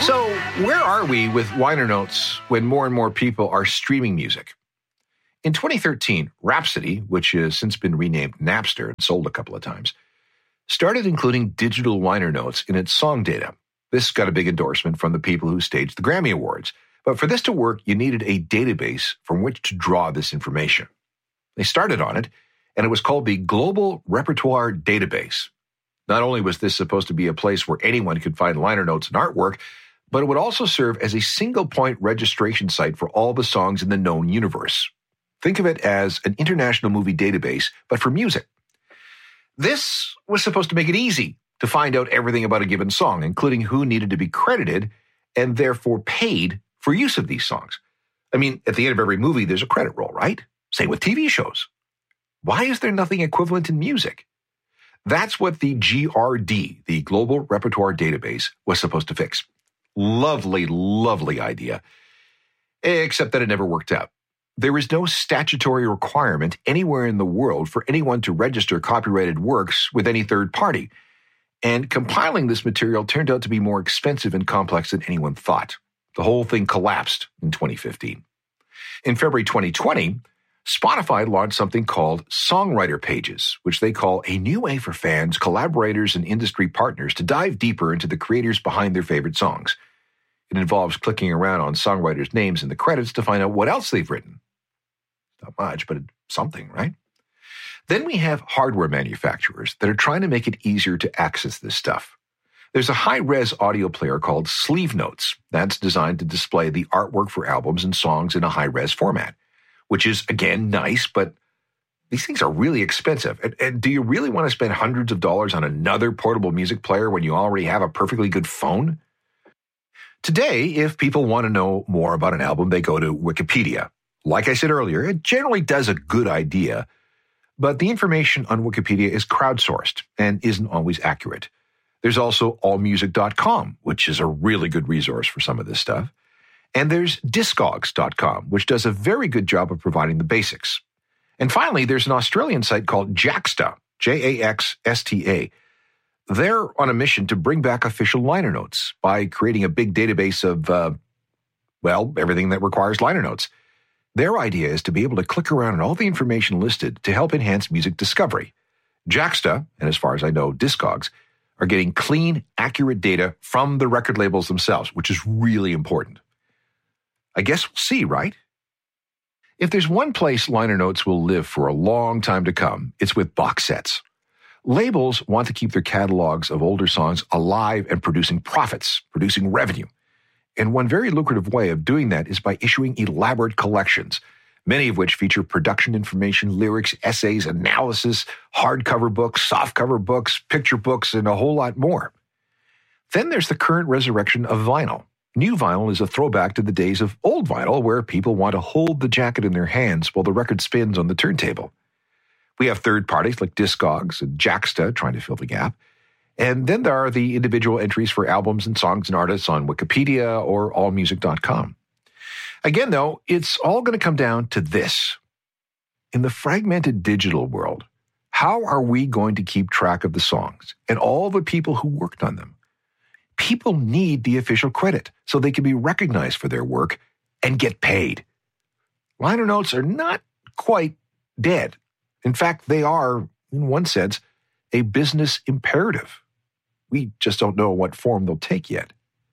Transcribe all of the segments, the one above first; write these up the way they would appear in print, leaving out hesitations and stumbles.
So, where are we with liner notes when more and more people are streaming music? In 2013, Rhapsody, which has since been renamed Napster and sold a couple of times, started including digital liner notes in its song data. This got a big endorsement from the people who staged the Grammy Awards. But for this to work, you needed a database from which to draw this information. They started on it, and it was called the Global Repertoire Database. Not only was this supposed to be a place where anyone could find liner notes and artwork, but it would also serve as a single-point registration site for all the songs in the known universe. Think of it as an international movie database, but for music. This was supposed to make it easy to find out everything about a given song, including who needed to be credited and therefore paid for use of these songs. I mean, at the end of every movie, there's a credit roll, right? Same with TV shows. Why is there nothing equivalent in music? That's what the GRD, the Global Repertoire Database, was supposed to fix. Lovely, lovely idea. Except that it never worked out. There is no statutory requirement anywhere in the world for anyone to register copyrighted works with any third party. And compiling this material turned out to be more expensive and complex than anyone thought. The whole thing collapsed in 2015. In February 2020, Spotify launched something called Songwriter Pages, which they call a new way for fans, collaborators, and industry partners to dive deeper into the creators behind their favorite songs. It involves clicking around on songwriters' names in the credits to find out what else they've written. Not much, but something, right? Then we have hardware manufacturers that are trying to make it easier to access this stuff. There's a high-res audio player called Sleeve Notes that's designed to display the artwork for albums and songs in a high-res format, which is, again, nice, but these things are really expensive. And do you really want to spend hundreds of dollars on another portable music player when you already have a perfectly good phone? Today, if people want to know more about an album, they go to Wikipedia. Like I said earlier, it generally does a good idea, but the information on Wikipedia is crowdsourced and isn't always accurate. There's also allmusic.com, which is a really good resource for some of this stuff. And there's discogs.com, which does a very good job of providing the basics. And finally, there's an Australian site called Jaxsta, Jaxsta. They're on a mission to bring back official liner notes by creating a big database of, everything that requires liner notes. Their idea is to be able to click around on all the information listed to help enhance music discovery. Jaxsta, and as far as I know, Discogs, are getting clean, accurate data from the record labels themselves, which is really important. I guess we'll see, right? If there's one place liner notes will live for a long time to come, it's with box sets. Labels want to keep their catalogs of older songs alive and producing profits, producing revenue. And one very lucrative way of doing that is by issuing elaborate collections, many of which feature production information, lyrics, essays, analysis, hardcover books, softcover books, picture books, and a whole lot more. Then there's the current resurrection of vinyl. New vinyl is a throwback to the days of old vinyl, where people want to hold the jacket in their hands while the record spins on the turntable. We have third parties like Discogs and Jaxsta trying to fill the gap. And then there are the individual entries for albums and songs and artists on Wikipedia or allmusic.com. Again, though, it's all going to come down to this. In the fragmented digital world, how are we going to keep track of the songs and all the people who worked on them? People need the official credit so they can be recognized for their work and get paid. Liner notes are not quite dead. In fact, they are, in one sense, a business imperative. We just don't know what form they'll take yet.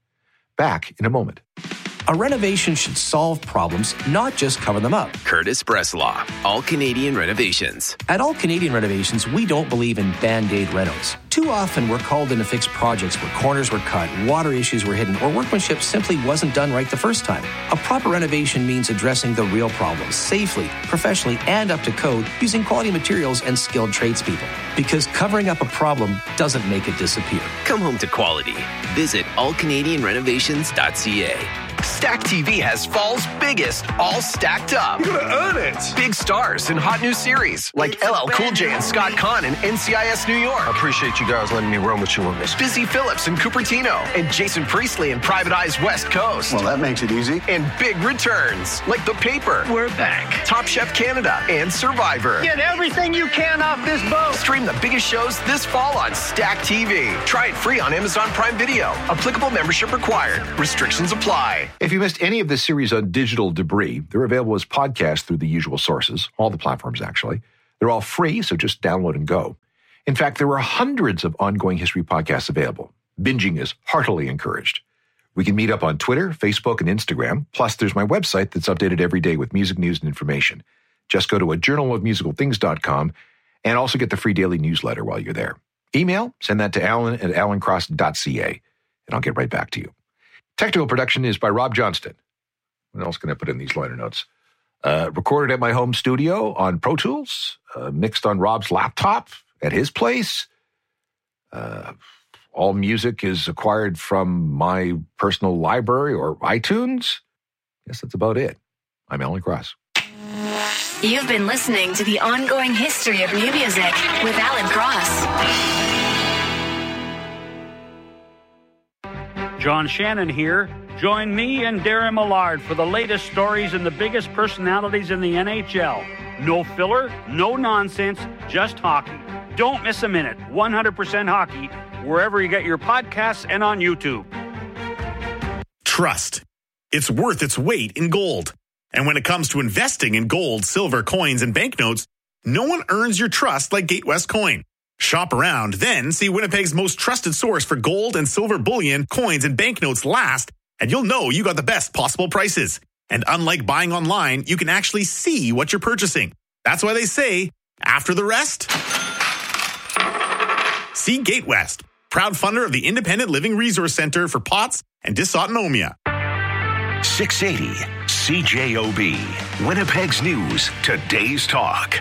Back in a moment. A renovation should solve problems, not just cover them up. Curtis Breslaw, All Canadian Renovations. At All Canadian Renovations, we don't believe in Band-Aid renos. Too often, we're called in to fix projects where corners were cut, water issues were hidden, or workmanship simply wasn't done right the first time. A proper renovation means addressing the real problems safely, professionally, and up to code using quality materials and skilled tradespeople. Because covering up a problem doesn't make it disappear. Come home to quality. Visit allcanadianrenovations.ca. Stack TV has fall's biggest, all stacked up. You're gonna earn it. Big stars in hot new series like LL Cool J and Scott Conn in NCIS New York. I appreciate you guys letting me run with you on this. Busy Phillips in Cupertino and Jason Priestley in Private Eye's West Coast. Well, that makes it easy. And big returns like The Paper. We're back. Top Chef Canada and Survivor. Get everything you can off this boat. Stream the biggest shows this fall on Stack TV. Try it free on Amazon Prime Video. Applicable membership required. Restrictions apply. If you missed any of this series on digital debris, they're available as podcasts through the usual sources, all the platforms actually. They're all free, so just download and go. In fact, there are hundreds of ongoing history podcasts available. Binging is heartily encouraged. We can meet up on Twitter, Facebook, and Instagram. Plus, there's my website that's updated every day with music news and information. Just go to ajournalofmusicalthings.com and also get the free daily newsletter while you're there. Email, send that to alan@alancross.ca, and I'll get right back to you. Technical production is by Rob Johnston. What else can I put in these liner notes? Recorded at my home studio on Pro Tools, mixed on Rob's laptop at his place. All music is acquired from my personal library or iTunes. Yes, that's about it. I'm Alan Cross. You've been listening to The Ongoing History of New Music with Alan Cross. John Shannon here. Join me and Darren Millard for the latest stories and the biggest personalities in the NHL. No filler, no nonsense, just hockey. Don't miss a minute. 100% hockey, wherever you get your podcasts and on YouTube. Trust. It's worth its weight in gold. And when it comes to investing in gold, silver, coins, and banknotes, no one earns your trust like Gatewest Coin. Shop around, then see Winnipeg's most trusted source for gold and silver bullion, coins, and banknotes last, and you'll know you got the best possible prices. And unlike buying online, you can actually see what you're purchasing. That's why they say, after the rest, see Gatewest, proud funder of the Independent Living Resource Center for POTS and Dysautonomia. 680 CJOB, Winnipeg's News, today's talk.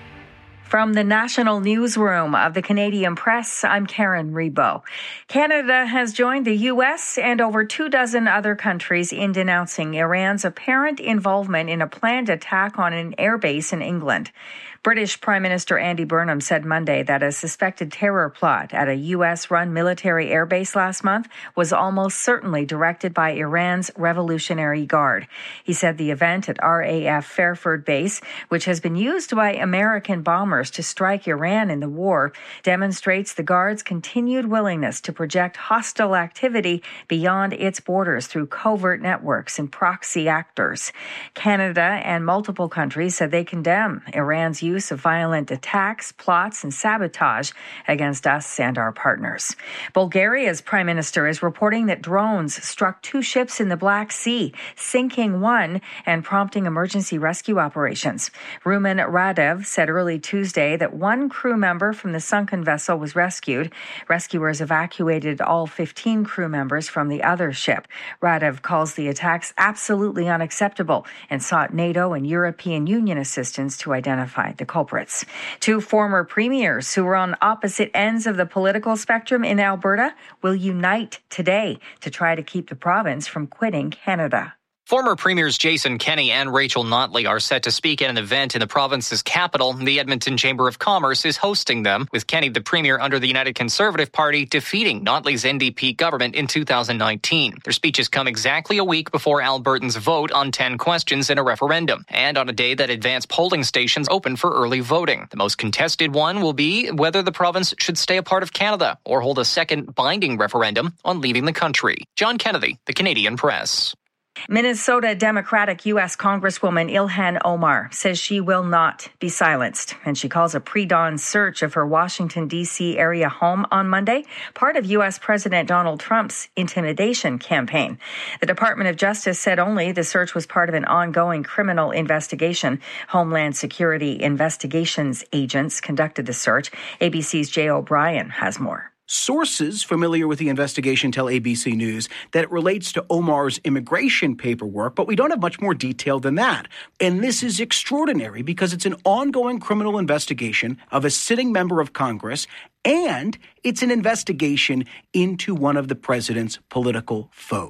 From the National Newsroom of the Canadian Press, I'm Karen Rebo. Canada has joined the U.S. and over 24 other countries in denouncing Iran's apparent involvement in a planned attack on an airbase in England. British Prime Minister Andy Burnham said Monday that a suspected terror plot at a U.S.-run military airbase last month was almost certainly directed by Iran's Revolutionary Guard. He said the event at RAF Fairford Base, which has been used by American bombers to strike Iran in the war, demonstrates the Guard's continued willingness to project hostile activity beyond its borders through covert networks and proxy actors. Canada and multiple countries said they condemn Iran's use of violent attacks, plots, and sabotage against us and our partners. Bulgaria's prime minister is reporting that drones struck 2 ships in the Black Sea, sinking one and prompting emergency rescue operations. Rumen Radev said early Tuesday that 1 crew member from the sunken vessel was rescued. Rescuers evacuated all 15 crew members from the other ship. Radev calls the attacks absolutely unacceptable and sought NATO and European Union assistance to identify the culprits. 2 former premiers who were on opposite ends of the political spectrum in Alberta will unite today to try to keep the province from quitting Canada. Former Premiers Jason Kenney and Rachel Notley are set to speak at an event in the province's capital. The Edmonton Chamber of Commerce is hosting them, with Kenney, the Premier under the United Conservative Party, defeating Notley's NDP government in 2019. Their speeches come exactly a week before Albertans vote on 10 questions in a referendum, and on a day that advanced polling stations open for early voting. The most contested one will be whether the province should stay a part of Canada or hold a second binding referendum on leaving the country. John Kennedy, The Canadian Press. Minnesota Democratic U.S. Congresswoman Ilhan Omar says she will not be silenced, and she calls a pre-dawn search of her Washington, D.C. area home on Monday part of U.S. President Donald Trump's intimidation campaign. The Department of Justice said only the search was part of an ongoing criminal investigation. Homeland Security Investigations agents conducted the search. ABC's Jay O'Brien has more. Sources familiar with the investigation tell ABC News that it relates to Omar's immigration paperwork, but we don't have much more detail than that. And this is extraordinary because it's an ongoing criminal investigation of a sitting member of Congress, and it's an investigation into one of the president's political foes.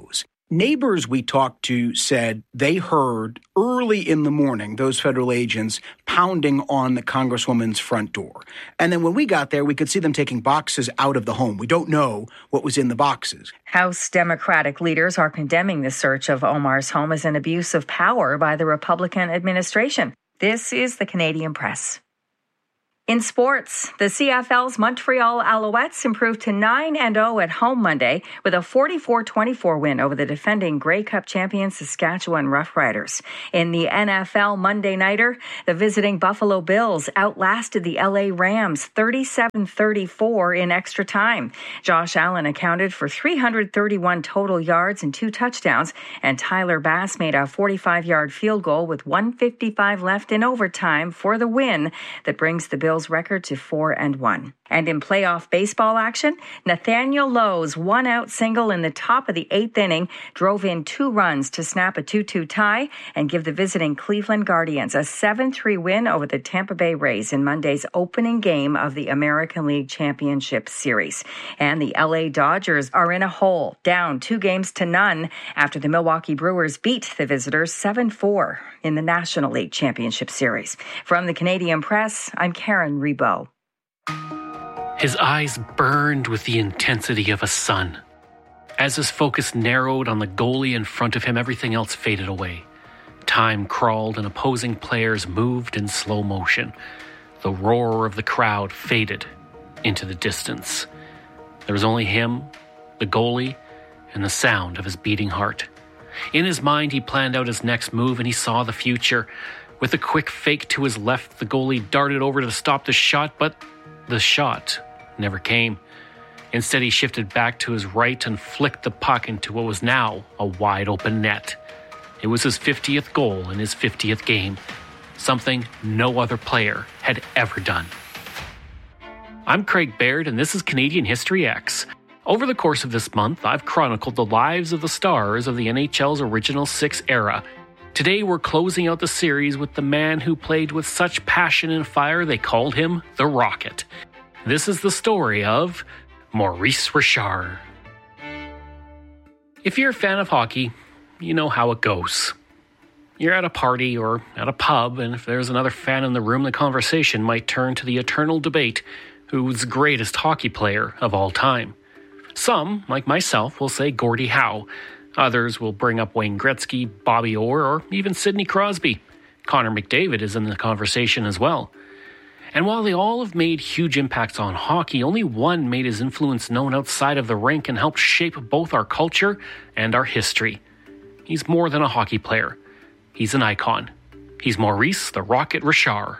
Neighbors we talked to said they heard early in the morning those federal agents pounding on the Congresswoman's front door. And then when we got there, we could see them taking boxes out of the home. We don't know what was in the boxes. House Democratic leaders are condemning the search of Omar's home as an abuse of power by the Republican administration. This is the Canadian Press. In sports, the CFL's Montreal Alouettes improved to 9-0 at home Monday with a 44-24 win over the defending Grey Cup champion Saskatchewan Roughriders. In the NFL Monday Nighter, the visiting Buffalo Bills outlasted the LA Rams 37-34 in extra time. Josh Allen accounted for 331 total yards and 2 touchdowns, and Tyler Bass made a 45-yard field goal with 1:55 left in overtime for the win that brings the Bills record to 4-1. And in playoff baseball action, Nathaniel Lowe's one-out single in the top of the 8th inning drove in 2 runs to snap a 2-2 tie and give the visiting Cleveland Guardians a 7-3 win over the Tampa Bay Rays in Monday's opening game of the American League Championship Series. And the LA Dodgers are in a hole, down 2-0 after the Milwaukee Brewers beat the visitors 7-4 in the National League Championship Series. From the Canadian Press, I'm Karen Rebo. His eyes burned with the intensity of a sun. As his focus narrowed on the goalie in front of him, everything else faded away. Time crawled and opposing players moved in slow motion. The roar of the crowd faded into the distance. There was only him, the goalie, and the sound of his beating heart. In his mind, he planned out his next move and he saw the future. With a quick fake to his left, the goalie darted over to stop the shot, but the shot never came. Instead, he shifted back to his right and flicked the puck into what was now a wide-open net. It was his 50th goal in his 50th game, something no other player had ever done. I'm Craig Baird, and this is Canadian History X. Over the course of this month, I've chronicled the lives of the stars of the NHL's original 6 era. Today, we're closing out the series with the man who played with such passion and fire they called him the Rocket. This is the story of Maurice Richard. If you're a fan of hockey, you know how it goes. You're at a party or at a pub, and if there's another fan in the room, the conversation might turn to the eternal debate who's the greatest hockey player of all time. Some, like myself, will say Gordie Howe. Others will bring up Wayne Gretzky, Bobby Orr, or even Sidney Crosby. Connor McDavid is in the conversation as well. And while they all have made huge impacts on hockey, only one made his influence known outside of the rink and helped shape both our culture and our history. He's more than a hockey player. He's an icon. He's Maurice the Rocket Richard.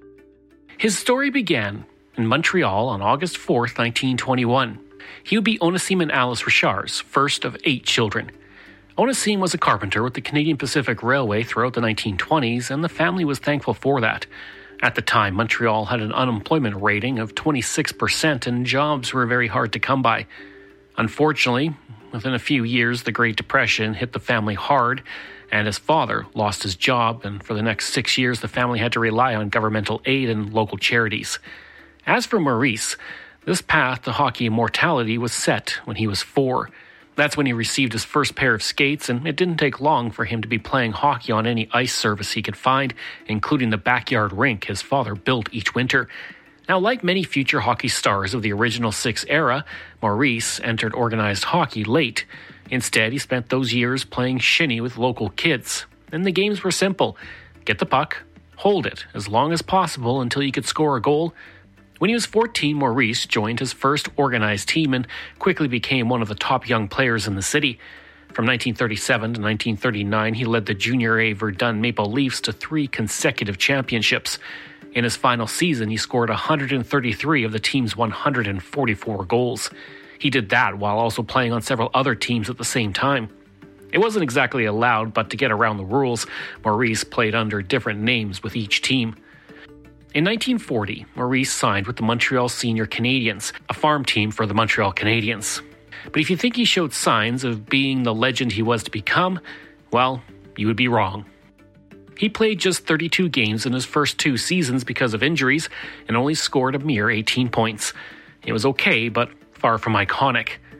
His story began in Montreal on August 4th, 1921. He would be Onésime and Alice Richard's first of 8 children. Onésime was a carpenter with the Canadian Pacific Railway throughout the 1920s, and the family was thankful for that. At the time, Montreal had an unemployment rating of 26%, and jobs were very hard to come by. Unfortunately, within a few years, the Great Depression hit the family hard, and his father lost his job, and for the next 6 years, the family had to rely on governmental aid and local charities. As for Maurice, this path to hockey immortality was set when he was 4. That's when he received his first pair of skates, and it didn't take long for him to be playing hockey on any ice surface he could find, including the backyard rink his father built each winter. Now, like many future hockey stars of the original 6 era, Maurice entered organized hockey late. Instead, he spent those years playing shinny with local kids. And the games were simple. Get the puck, hold it as long as possible until you could score a goal. When he was 14, Maurice joined his first organized team and quickly became one of the top young players in the city. From 1937 to 1939, he led the Junior A Verdun Maple Leafs to 3 consecutive championships. In his final season, he scored 133 of the team's 144 goals. He did that while also playing on several other teams at the same time. It wasn't exactly allowed, but to get around the rules, Maurice played under different names with each team. In 1940, Maurice signed with the Montreal Senior Canadiens, a farm team for the Montreal Canadiens. But if you think he showed signs of being the legend he was to become, well, you would be wrong. He played just 32 games in his first 2 seasons because of injuries and only scored a mere 18 points. It was okay, but far from iconic.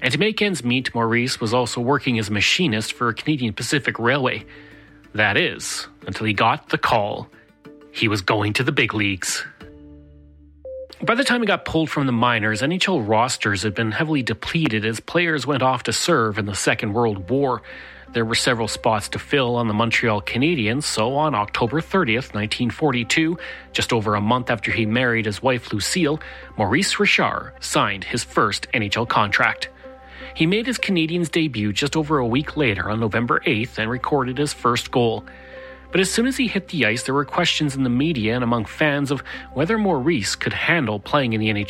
And to make ends meet, Maurice was also working as a machinist for Canadian Pacific Railway. That is, until he got the call. He was going to the big leagues. By the time he got pulled from the minors, NHL rosters had been heavily depleted as players went off to serve in the Second World War. There were several spots to fill on the Montreal Canadiens, so on October 30th, 1942, just over a month after he married his wife Lucille, Maurice Richard signed his first NHL contract. He made his Canadiens debut just over a week later on November 8th and recorded his first goal. But as soon as he hit the ice, there were questions in the media and among fans of whether Maurice could handle playing in the NHL.